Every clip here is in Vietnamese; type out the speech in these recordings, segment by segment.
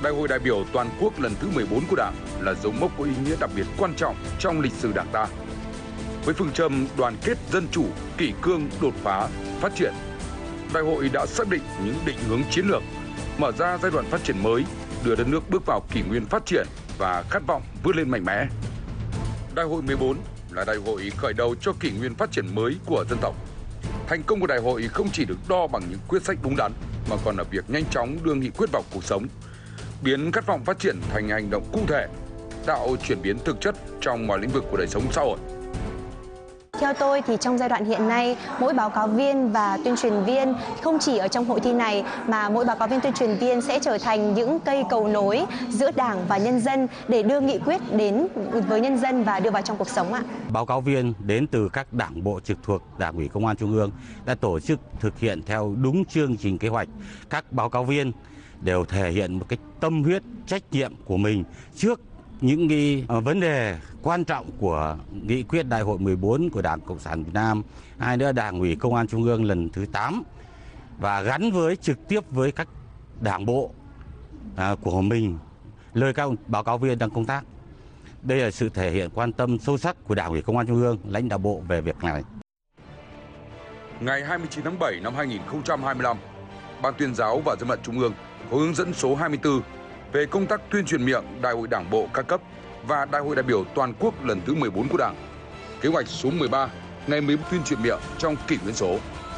Đại hội đại biểu toàn quốc lần thứ 14 của Đảng là dấu mốc có ý nghĩa đặc biệt quan trọng trong lịch sử Đảng ta. Với phương châm đoàn kết dân chủ, kỷ cương, đột phá, phát triển, đại hội đã xác định những định hướng chiến lược, mở ra giai đoạn phát triển mới, đưa đất nước bước vào kỷ nguyên phát triển và khát vọng vươn lên mạnh mẽ. Đại hội 14 là đại hội khởi đầu cho kỷ nguyên phát triển mới của dân tộc. Thành công của đại hội không chỉ được đo bằng những quyết sách đúng đắn mà còn là việc nhanh chóng đưa nghị quyết vào cuộc sống, biến khát vọng phát triển thành hành động cụ thể, tạo chuyển biến thực chất trong mọi lĩnh vực của đời sống xã hội. Theo tôi thì trong giai đoạn hiện nay, mỗi báo cáo viên và tuyên truyền viên không chỉ ở trong hội thi này mà mỗi báo cáo viên tuyên truyền viên sẽ trở thành những cây cầu nối giữa Đảng và nhân dân để đưa nghị quyết đến với nhân dân và đưa vào trong cuộc sống ạ. Báo cáo viên đến từ các đảng bộ trực thuộc Đảng ủy Công an Trung ương đã tổ chức thực hiện theo đúng chương trình kế hoạch. Các báo cáo viên đều thể hiện một cái tâm huyết, trách nhiệm của mình trước những cái vấn đề quan trọng của nghị quyết đại hội 14 của Đảng Cộng sản Việt Nam, hai nữa Đảng ủy Công an Trung ương lần thứ 8 và gắn với trực tiếp với các đảng bộ của mình, nơi các báo cáo viên đang công tác. Đây là sự thể hiện quan tâm sâu sắc của Đảng ủy Công an Trung ương, lãnh đạo bộ về việc này. Ngày 29 tháng 7 năm 2025, Ban Tuyên giáo và Dân vận Trung ương có hướng dẫn số 24 về công tác tuyên truyền miệng Đại hội Đảng bộ các cấp và Đại hội đại biểu toàn quốc lần thứ 14 của Đảng. Kế hoạch số 13 ngày 14 tuyên truyền miệng trong kỷ nguyên số.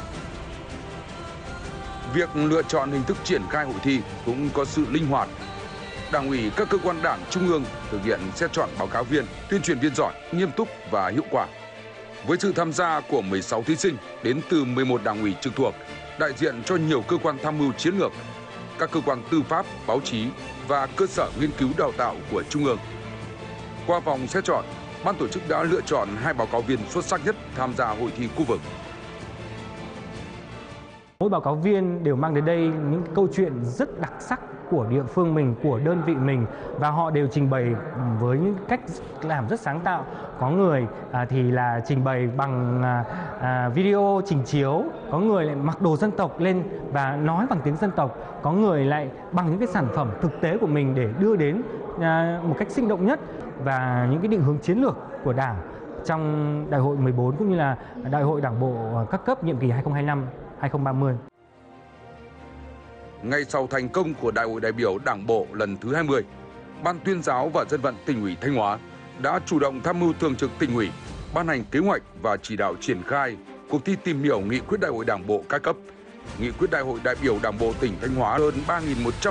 Việc lựa chọn hình thức triển khai hội thi cũng có sự linh hoạt. Đảng ủy các cơ quan Đảng Trung ương thực hiện xét chọn báo cáo viên, tuyên truyền viên giỏi, nghiêm túc và hiệu quả. Với sự tham gia của 16 thí sinh đến từ 11 đảng ủy trực thuộc, đại diện cho nhiều cơ quan tham mưu chiến lược, các cơ quan tư pháp, báo chí và cơ sở nghiên cứu đào tạo của Trung ương. Qua vòng xét chọn, ban tổ chức đã lựa chọn 2 báo cáo viên xuất sắc nhất tham gia hội thi khu vực. Mỗi báo cáo viên đều mang đến đây những câu chuyện rất đặc sắc của địa phương mình, của đơn vị mình và họ đều trình bày với những cách làm rất sáng tạo. Có người thì là trình bày bằng video trình chiếu, có người lại mặc đồ dân tộc lên và nói bằng tiếng dân tộc, có người lại bằng những cái sản phẩm thực tế của mình để đưa đến một cách sinh động nhất và những cái định hướng chiến lược của Đảng trong Đại hội 14 cũng như là Đại hội Đảng bộ các cấp nhiệm kỳ 2025-2030. Ngay sau thành công của Đại hội đại biểu Đảng bộ lần thứ 20, Ban Tuyên giáo và Dân vận Tỉnh ủy Thanh Hóa đã chủ động tham mưu Thường trực Tỉnh ủy ban hành kế hoạch và chỉ đạo triển khai cuộc thi tìm hiểu nghị quyết Đại hội Đảng bộ các cấp, nghị quyết Đại hội đại biểu Đảng bộ tỉnh Thanh Hóa hơn 3.100